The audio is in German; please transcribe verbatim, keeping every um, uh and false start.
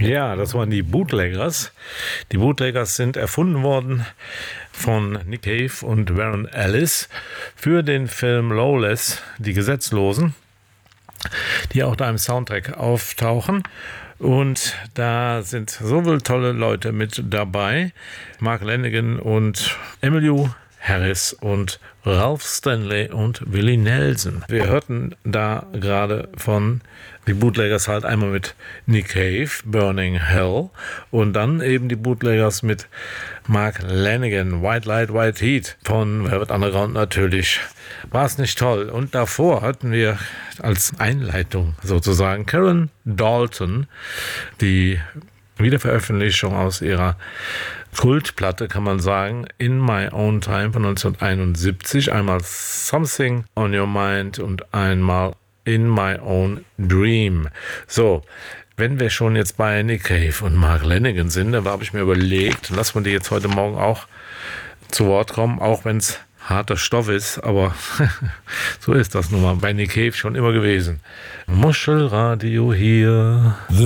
Ja, das waren die Bootleggers. Die Bootleggers sind erfunden worden von Nick Cave und Warren Ellis für den Film Lawless, die Gesetzlosen, die auch da im Soundtrack auftauchen. Und da sind so viele tolle Leute mit dabei. Mark Lanegan und Emmylou Harris und Ralph Stanley und Willie Nelson. Wir hörten da gerade von die Bootleggers halt einmal mit Nick Cave, Burning Hell, und dann eben die Bootleggers mit Mark Lanegan, White Light, White Heat von Velvet Underground natürlich. War es nicht toll? Und davor hatten wir als Einleitung sozusagen Karen Dalton, die Wiederveröffentlichung aus ihrer Kultplatte, kann man sagen, In My Own Time von neunzehnhunderteinundsiebzig. Einmal Something on Your Mind und einmal In My Own Dream. So, wenn wir schon jetzt bei Nick Cave und Mark Lanegan sind, dann habe ich mir überlegt, lassen wir die jetzt heute Morgen auch zu Wort kommen, auch wenn es harter Stoff ist, aber so ist das nun mal bei Nick Cave schon immer gewesen. Muschelradio hier.